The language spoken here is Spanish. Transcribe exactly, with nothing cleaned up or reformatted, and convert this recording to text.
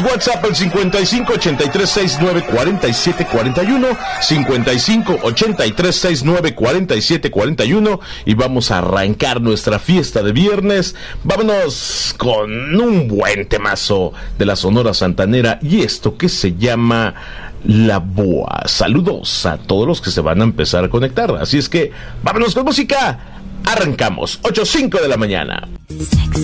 WhatsApp al cincuenta y cinco ochenta y tres sesenta y nueve cuarenta y siete cuarenta y uno, cincuenta y cinco ochenta y tres sesenta y nueve cuarenta y siete cuarenta y uno, y vamos a arrancar nuestra fiesta de viernes. Vámonos con un buen temazo de la Sonora Santanera y esto que se llama La Boa. Saludos a todos los que se van a empezar a conectar, así es que vámonos con música. Arrancamos, ocho cinco de la mañana. Sex.